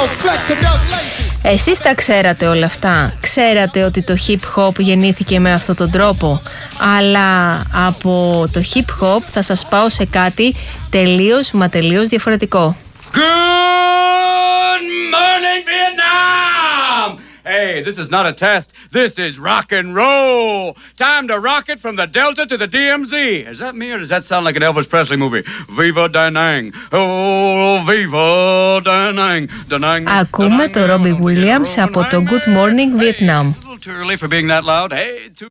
Εσείς τα ξέρατε όλα αυτά? Ξέρατε ότι το hip hop γεννήθηκε με αυτόν τον τρόπο? Αλλά από το hip hop θα σας πάω σε κάτι τελείως μα τελείως διαφορετικό. Good morning, Vietnam! Hey, this is not a test. This is rock and roll. Time to rock it from the Delta to the DMZ. Is that me or does that sound like an Elvis Presley movie? Viva Da Nang. Oh, Viva Da Nang. Da Nang. Ακούμε το Robbie Williams από το Good Morning Vietnam. A little too early for being that loud. Hey,